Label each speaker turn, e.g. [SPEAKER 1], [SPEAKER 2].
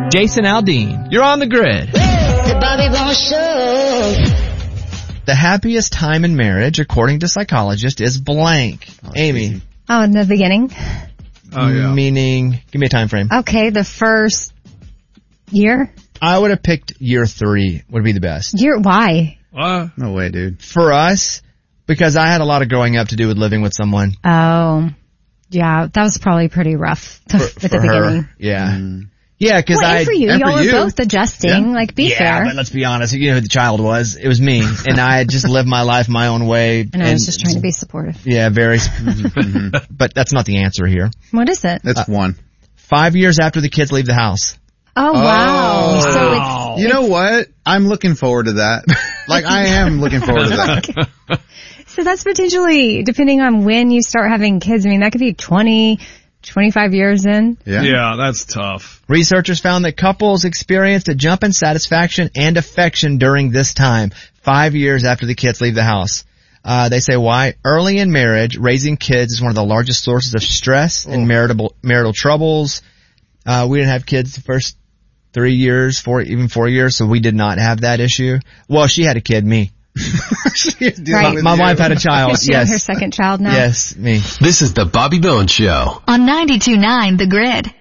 [SPEAKER 1] Jason Aldean, you're on the grid.
[SPEAKER 2] The Bobby Bones Show.
[SPEAKER 3] The happiest time in marriage, according to psychologists, is blank. Amy.
[SPEAKER 4] Oh, in the beginning?
[SPEAKER 5] Oh, yeah.
[SPEAKER 3] Meaning, give me a time frame.
[SPEAKER 4] Okay, the first year?
[SPEAKER 3] I would have picked year 3 would be the best.
[SPEAKER 4] Why?
[SPEAKER 5] No way, dude.
[SPEAKER 3] For us, because I had a lot of growing up to do with living with someone.
[SPEAKER 4] Oh, yeah, that was probably pretty rough at the beginning.
[SPEAKER 3] Yeah. Yeah, because
[SPEAKER 4] well, for you. Y'all were both adjusting, be fair.
[SPEAKER 3] Yeah, but let's be honest. You know who the child was? It was me. And I had just lived my life my own way.
[SPEAKER 4] And I was just trying to be supportive.
[SPEAKER 3] Yeah, very. But that's not the answer here.
[SPEAKER 4] What is it?
[SPEAKER 5] That's 1.
[SPEAKER 3] 5 years after the kids leave the house.
[SPEAKER 4] Oh, wow. So
[SPEAKER 5] you know what? I'm looking forward to that. I am looking forward to that.
[SPEAKER 4] So that's potentially, depending on when you start having kids, I mean, that could be 20, 25 years in.
[SPEAKER 5] Yeah,
[SPEAKER 1] that's tough.
[SPEAKER 3] Researchers found that couples experienced a jump in satisfaction and affection during this time, 5 years after the kids leave the house. They say why? Early in marriage, raising kids is one of the largest sources of stress and marital troubles. We didn't have kids the first 3 years, 4 years, so we did not have that issue. Well, she had a kid, me.
[SPEAKER 4] Right.
[SPEAKER 3] My wife had a child.
[SPEAKER 4] Is she on her second child now?
[SPEAKER 3] Yes, me.
[SPEAKER 6] This is the Bobby Bones Show
[SPEAKER 7] on 92.9 The Grid.